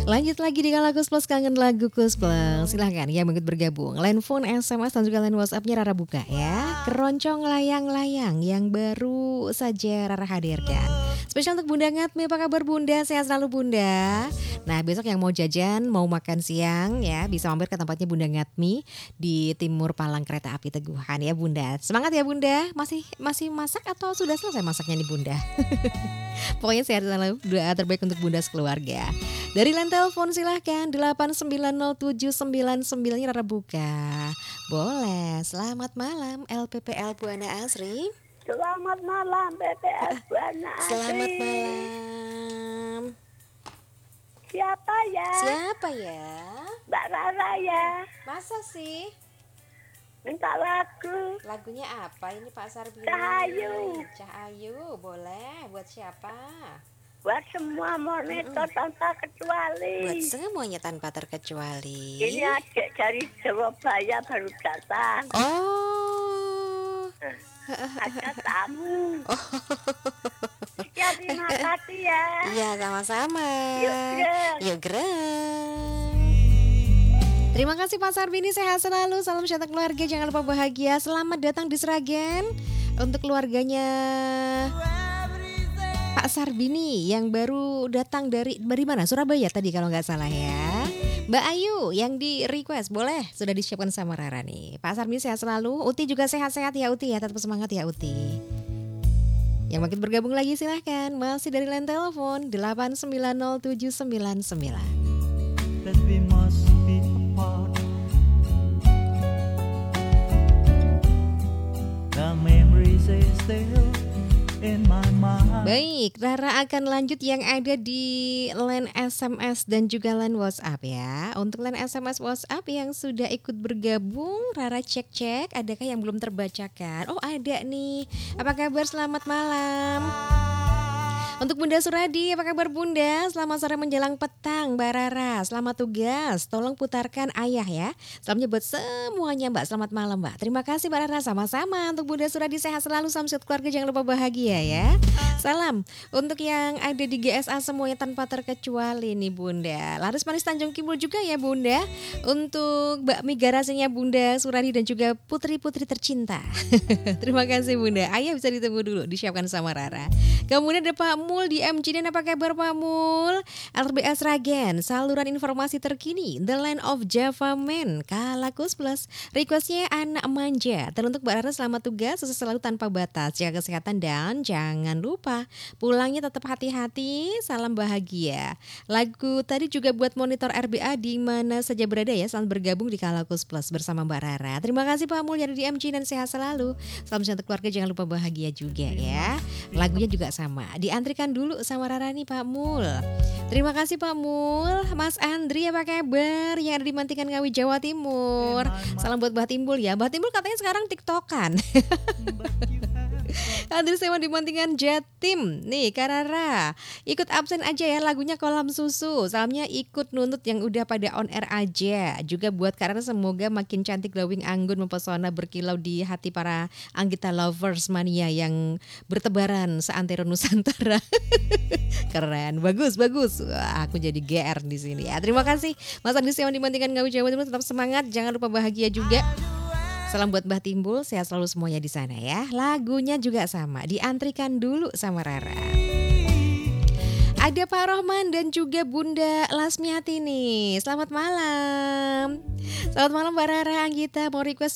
Lanjut lagi di Kala Kus Plus, kangen lagu Kus Plus. Silahkan yang ikut bergabung. Line phone, SMS dan juga line WhatsApp-nya Rara buka ya. Keroncong layang-layang yang baru saja Rara hadirkan. Spesial untuk Bunda Ngatmi, apa kabar Bunda? Sehat selalu Bunda. Nah besok yang mau jajan, mau makan siang ya, bisa mampir ke tempatnya Bunda Ngatmi di Timur Palang Kereta Api Teguhan ya Bunda. Semangat ya Bunda. Masih masak atau sudah selesai masaknya nih Bunda? Pokoknya sehat selalu, doa terbaik untuk Bunda sekeluarga. Dari line telepon silahkan 890799 Rara buka. Boleh. Selamat malam LPPL Buana Asri. Selamat malam BTS Buana Asri. Selamat malam. Siapa ya? Siapa ya? Mbak Rara ya. Masa sih? Minta lagu. Lagunya apa ini Pak Sarbini? Cahayu. Cahayu, boleh. Buat siapa? Buat semua monitor tanpa kecuali. Buat semuanya tanpa terkecuali. Ini adik dari Surabaya baru datang. Oh. Ada tamu. Ya, terima kasih ya. Iya, sama-sama. Yuk gerak. Terima kasih Pak Sarbini, sehat selalu. Salam sejahtera keluarga, jangan lupa bahagia. Selamat datang di Sragen untuk keluarganya Pak Sarbini yang baru datang dari mana? Surabaya tadi kalau nggak salah ya. Mbak Ayu yang di request boleh, sudah disiapkan sama Rara nih. Pak Sarbini sehat selalu. Uti juga sehat-sehat ya Uti ya, tetap semangat ya Uti. Yang makin bergabung lagi silahkan. Masih dari line telepon 890799. That we must be apart. The memories are still in my mind. Baik, Rara akan lanjut yang ada di line SMS dan juga line WhatsApp ya. Untuk line SMS WhatsApp yang sudah ikut bergabung, Rara cek-cek adakah yang belum terbacakan. Oh ada nih, apa kabar, selamat malam. Untuk Bunda Suradi, apa kabar Bunda? Selamat sore menjelang petang Mbak Rara, selamat tugas. Tolong putarkan ayah ya. Salamnya buat semuanya Mbak, selamat malam Mbak. Terima kasih Mbak Rara, sama-sama. Untuk Bunda Suradi sehat selalu, salam sehat keluarga, jangan lupa bahagia ya. Salam untuk yang ada di GSA semuanya tanpa terkecuali nih Bunda. Laris Manis Tanjung Kimbul juga ya Bunda. Untuk bakmi garasinya Bunda Suradi dan juga putri-putri tercinta. Terima kasih Bunda. Ayah bisa ditunggu dulu, disiapkan sama Rara. Kemudian ada Pak Mul di MJ, dan apa kabar Pak Mul? LBS Ragen, saluran informasi terkini, The Land of Java Man, Kalakus Plus. Requestnya anak manja. Teruntuk Mbak Rara, selamat tugas, sukses selalu tanpa batas, jaga kesehatan dan jangan lupa pulangnya tetap hati-hati, salam bahagia. Lagu tadi juga buat monitor RBA di mana saja berada ya, selamat bergabung di Kalakus Plus bersama Mbak Rara. Terima kasih Pak Mul yang ada di MJ dan sehat selalu. Salam sehat keluarga, jangan lupa bahagia juga ya. Lagunya juga sama, diantrikan dulu sama Rara nih Pak Mul. Terima kasih Pak Mul. Mas Andri apa kabar yang ada di Mantingan Ngawi Jawa Timur? Salam buat Mbah Timbul ya. Mbah Timbul katanya sekarang TikTokan. Andri Sewa di Mantingan Jatim. Nih Karara, ikut absen aja ya lagunya Kolam Susu. Salamnya ikut nuntut yang udah pada on air aja. Juga buat Karara, semoga makin cantik, glowing, anggun, mempesona, berkilau di hati para Anggita lovers mania yang bertebaran seantero Nusantara. Keren, bagus. Wah, aku jadi GR di sini ya. Terima kasih Mas Andri Sewa di Mantingan Ngawi Jawa Timur, tetap semangat, jangan lupa bahagia juga. Salam buat Mbah Timbul, sehat selalu semuanya di sana ya. Lagunya juga sama, diantrikan dulu sama Rara. Ada Pak Rohman dan juga Bunda Lasmiati nih. Selamat malam. Selamat malam Mbak Rara, Anggita mau request